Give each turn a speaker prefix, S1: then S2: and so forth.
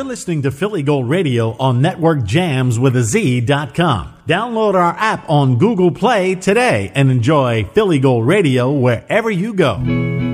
S1: listening to Philly Gold Radio on NetworkJamsWithAZ.com. Download our app on Google Play today and enjoy Philly Gold Radio wherever you go.